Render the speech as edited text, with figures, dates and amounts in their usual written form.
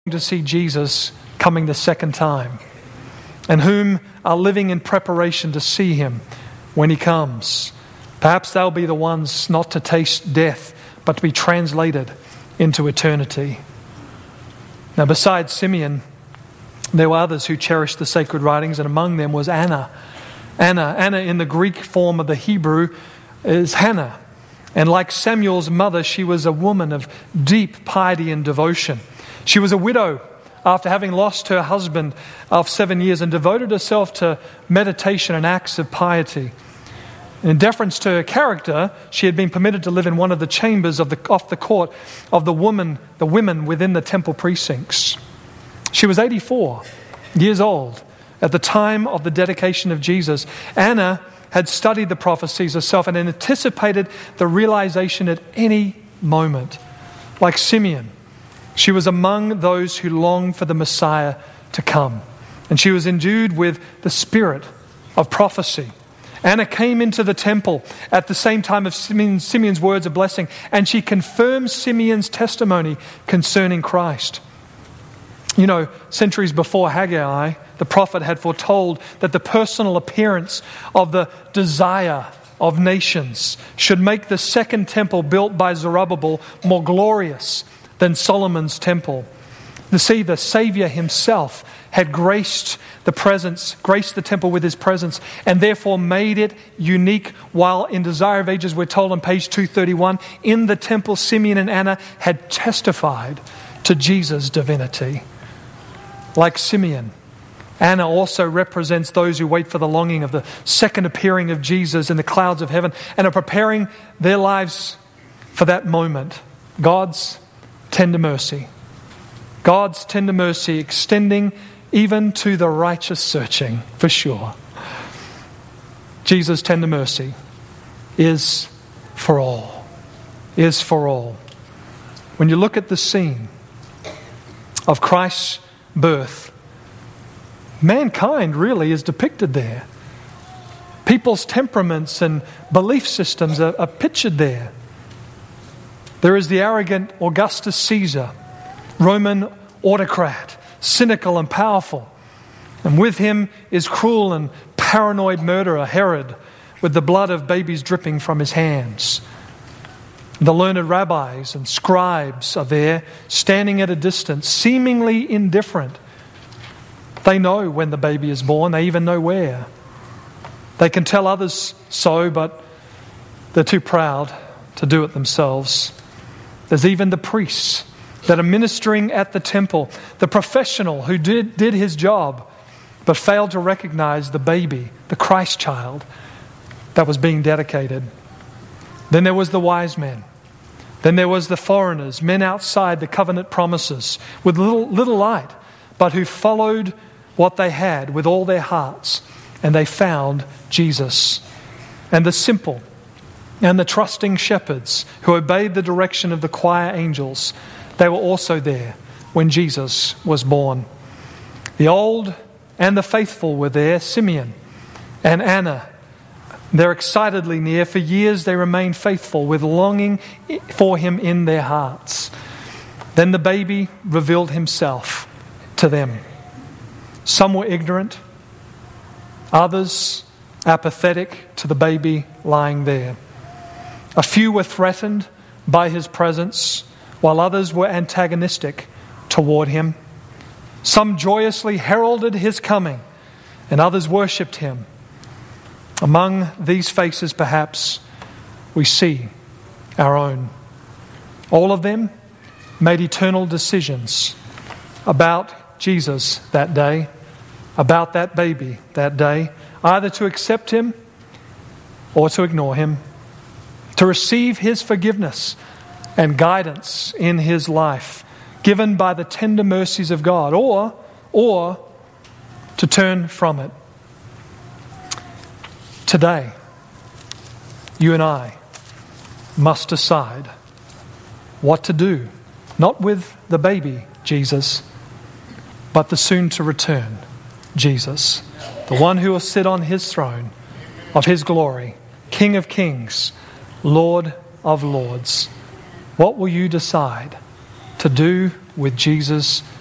to see Jesus coming the second time, and whom are living in preparation to see him when he comes. Perhaps they'll be the ones not to taste death, but to be translated into eternity. Now, besides Simeon, there were others who cherished the sacred writings, and among them was Anna. Anna in the Greek form of the Hebrew is Hannah. And like Samuel's mother, she was a woman of deep piety and devotion. She was a widow after having lost her husband of 7 years and devoted herself to meditation and acts of piety. In deference to her character, she had been permitted to live in one of the chambers off the court of the women within the temple precincts. She was 84 years old at the time of the dedication of Jesus. Anna had studied the prophecies herself and anticipated the realization at any moment. Like Simeon, she was among those who longed for the Messiah to come. And she was endued with the spirit of prophecy. Anna came into the temple at the same time of Simeon's words of blessing, and she confirmed Simeon's testimony concerning Christ. You know, centuries before Haggai, the prophet had foretold that the personal appearance of the Desire of nations should make the second temple built by Zerubbabel more glorious than Solomon's temple. You see, the Savior himself had graced the temple with his presence, and therefore made it unique. While in Desire of Ages, we're told on page 231, in the temple Simeon and Anna had testified to Jesus' divinity. Like Simeon, Anna also represents those who wait for the longing of the second appearing of Jesus in the clouds of heaven and are preparing their lives for that moment. God's tender mercy. God's tender mercy extending even to the righteous searching, for sure. Jesus' tender mercy is for all. Is for all. When you look at the scene of Christ's birth, mankind really is depicted there. People's temperaments and belief systems are pictured there. There is the arrogant Augustus Caesar, Roman autocrat, cynical and powerful. And with him is cruel and paranoid murderer Herod, with the blood of babies dripping from his hands. The learned rabbis and scribes are there, standing at a distance, seemingly indifferent. They know when the baby is born. They even know where. They can tell others so, but they're too proud to do it themselves. There's even the priests that are ministering at the temple, the professional who did his job, but failed to recognize the baby, the Christ child that was being dedicated. Then there was the wise men. Then there was the foreigners, men outside the covenant promises, with little light, but who followed what they had with all their hearts, and they found Jesus. And the simple and the trusting shepherds who obeyed the direction of the choir angels, they were also there when Jesus was born. The old and the faithful were there, Simeon and Anna. They're excitedly near. For years they remained faithful with longing for him in their hearts. Then the baby revealed himself to them. Some were ignorant, others apathetic to the baby lying there. A few were threatened by his presence, while others were antagonistic toward him. Some joyously heralded his coming, and others worshipped him. Among these faces, perhaps, we see our own. All of them made eternal decisions about Jesus that day, about that baby that day, either to accept him or to ignore him, to receive his forgiveness and guidance in his life, given by the tender mercies of God, or to turn from it. Today, you and I must decide what to do, not with the baby Jesus, but the soon to return Jesus, the one who will sit on his throne of his glory, King of kings, Lord of lords. What will you decide to do with Jesus